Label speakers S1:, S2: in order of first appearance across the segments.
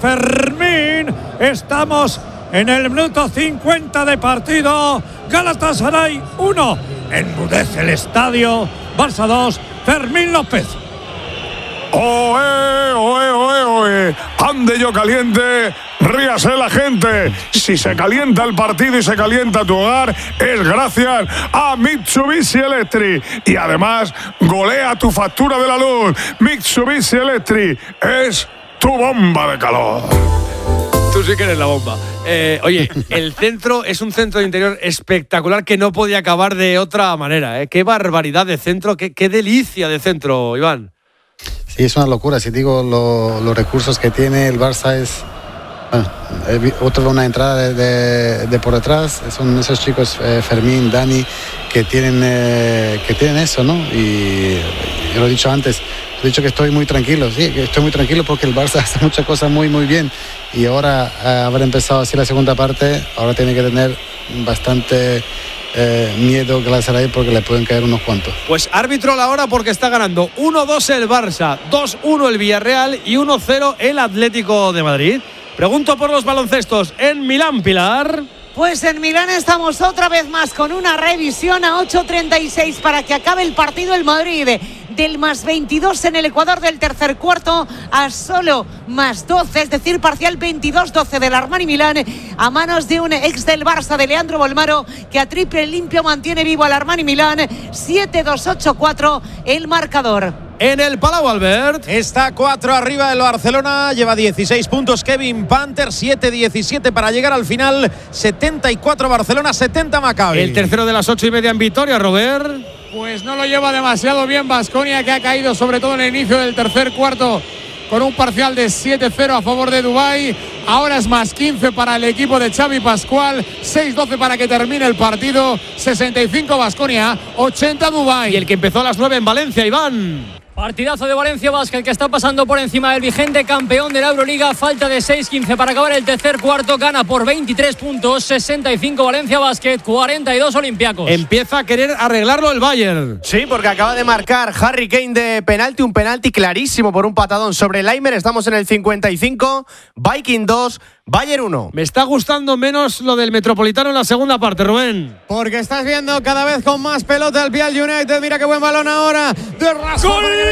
S1: Fermín. Estamos en el minuto 50 de partido. Galatasaray 1. Enmudece el estadio. Barça 2. Fermín López.
S2: ¡Oe, oe, oe, oe! ¡Ande yo caliente! ¡Ríase la gente! Si se calienta el partido y se calienta tu hogar, es gracias a Mitsubishi Electric. Y además, golea tu factura de la luz. Mitsubishi Electric es tu bomba de calor.
S3: Tú sí que eres la bomba. Oye, el centro es un centro de interior espectacular que no podía acabar de otra manera. Qué barbaridad de centro, qué delicia de centro, Iván.
S4: Sí, es una locura. Si digo los recursos que tiene el Barça es... Bueno, una entrada de por detrás. Son esos chicos, Fermín, Dani, que tienen eso, ¿no? Y yo lo he dicho antes. He dicho que estoy muy tranquilo. Sí, que estoy muy tranquilo porque el Barça hace muchas cosas muy, muy bien. Y ahora, haber empezado así la segunda parte, ahora tiene que tener bastante... miedo Galatasaray porque le pueden caer unos cuantos.
S3: Pues árbitro la hora porque está ganando 1-2 el Barça, 2-1 el Villarreal y 1-0 el Atlético de Madrid. Pregunto por los baloncestos en Milán, Pilar.
S5: Pues en Milán estamos otra vez más con una revisión a 8:36 para que acabe el partido. El Madrid del más 22 en el Ecuador del tercer cuarto a solo más 12, es decir, parcial 22-12 del Armani Milán a manos de un ex del Barça, de Leandro Bolmaro, que a triple limpio mantiene vivo al Armani Milán. 7-2-8-4 el marcador.
S3: En el Palau, Albert.
S6: Está 4 arriba del Barcelona, lleva 16 puntos Kevin Panther, 7-17 para llegar al final. 74 Barcelona, 70 Maccabi.
S3: El tercero de las 8:30 en Vitoria, Robert.
S7: Pues no lo lleva demasiado bien Baskonia, que ha caído sobre todo en el inicio del tercer cuarto con un parcial de 7-0 a favor de Dubái. Ahora es más 15 para el equipo de Xavi Pascual, 6-12 para que termine el partido. 65 Baskonia, 80 Dubái.
S3: Y el que empezó a las 9 en Valencia, Iván.
S8: Partidazo de Valencia Basket, que está pasando por encima del vigente campeón de la Euroliga. Falta de 6:15 para acabar el tercer cuarto. Gana por 23 puntos. 65 Valencia Basket, 42 Olympiacos.
S3: Empieza a querer arreglarlo el Bayern.
S9: Sí, porque acaba de marcar Harry Kane de penalti. Un penalti clarísimo por un patadón sobre Leimer. Estamos en el 55. Viking 2, Bayern 1.
S3: Me está gustando menos lo del Metropolitano en la segunda parte, Rubén.
S6: Porque estás viendo cada vez con más pelota el Pial United. Mira qué buen balón ahora de Rashford.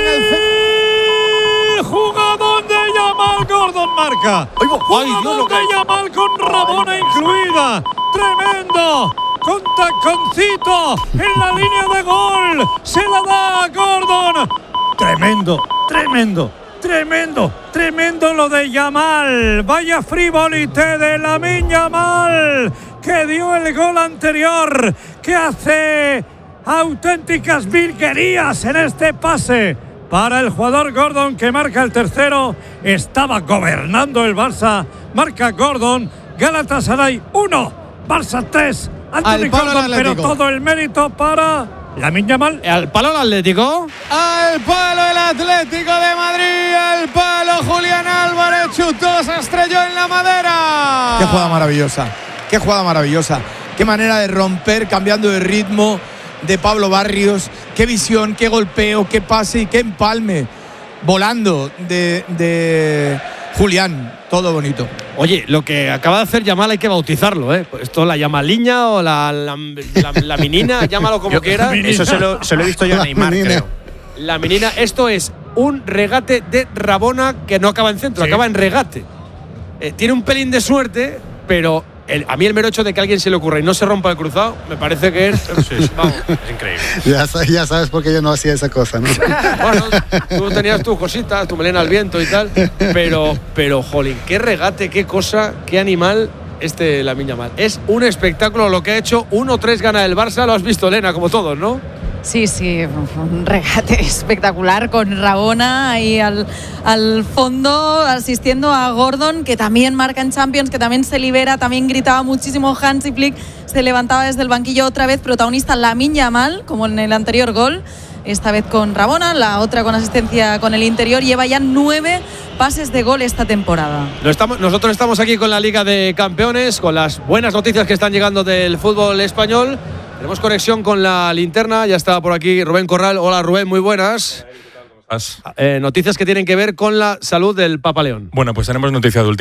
S1: Jugador de Yamal, Gordon marca. Jugador de Yamal con Rabona incluida. Tremendo. Con taconcito en la línea de gol. Se la da a Gordon. Tremendo lo de Yamal. Vaya frivolité de Lamine Yamal, que dio el gol anterior, que hace auténticas virguerías en este pase para el jugador Gordon, que marca el tercero. Estaba gobernando el Barça. Marca Gordon. Galatasaray 1, Barça 3. Anthony Gordon, pero todo el mérito para Lamine Yamal.
S3: Al palo el Atlético.
S6: Al palo el Atlético de Madrid. Al palo Julián Álvarez. Chutó, se estrelló en la madera.
S10: Qué jugada maravillosa. Qué manera de romper, cambiando de ritmo, de Pablo Barrios. Qué visión, qué golpeo, qué pase y qué empalme. Volando de Julián. Todo bonito.
S3: Oye, lo que acaba de hacer Yamal hay que bautizarlo, ¿eh? Esto la Yamaliña o la minina, llámalo como quieras.
S9: Eso se lo he visto yo a Neymar, creo.
S3: La menina, esto es un regate de Rabona que no acaba en centro, acaba en regate. Tiene un pelín de suerte, pero a mí el mero hecho de que a alguien se le ocurra y no se rompa el cruzado, me parece que es, vamos, es increíble.
S4: Ya sabes por qué yo no hacía esa cosa, ¿no?
S3: Bueno, tú tenías tus cositas, tu melena al viento y tal, pero jolín, qué regate, qué cosa, qué animal Lamine Yamal. Es un espectáculo lo que ha hecho. 1-3 gana el Barça, lo has visto, Elena, como todos, ¿no?
S11: Sí, un regate espectacular con Rabona ahí al fondo, asistiendo a Gordon, que también marca en Champions, que también se libera, también gritaba muchísimo Hansi Flick, se levantaba desde el banquillo otra vez, protagonista Lamine Yamal, como en el anterior gol, esta vez con Rabona, la otra con asistencia con el interior. Lleva ya 9 pases de gol esta temporada.
S3: Nosotros estamos aquí con la Liga de Campeones, con las buenas noticias que están llegando del fútbol español. Tenemos conexión con la linterna, ya está por aquí Rubén Corral. Hola Rubén, muy buenas. Noticias que tienen que ver con la salud del Papa León.
S12: Bueno, pues tenemos noticias de última